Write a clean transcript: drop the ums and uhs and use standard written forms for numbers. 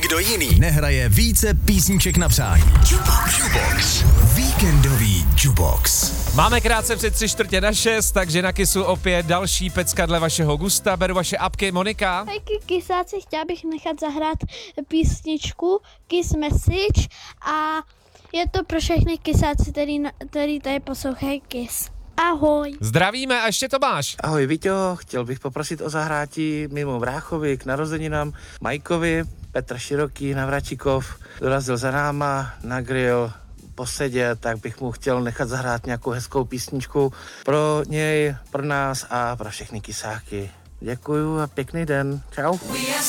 Nikdo jiný nehraje více písniček na přání. Jukebox. Víkendový Jukebox. Máme krátce před 5:45, takže na Kissu opět další pecka dle vašeho gusta. Beru vaše apky, Monika. Hejky Kissáci, chtěla bych nechat zahrát písničku Kiss Message a je to pro všechny Kissáci, který tady poslouchají Kiss. Ahoj. Zdravíme a ještě to máš. Ahoj Víťo, chtěl bych poprosit o zahrátí mimo bráchovi k narozeninám Majkovi. Petr Široký, Navračikov, dorazil za náma na grill, posedět, tak bych mu chtěl nechat zahrát nějakou hezkou písničku pro něj, pro nás a pro všechny Kisáky. Děkuju a pěkný den. Čau.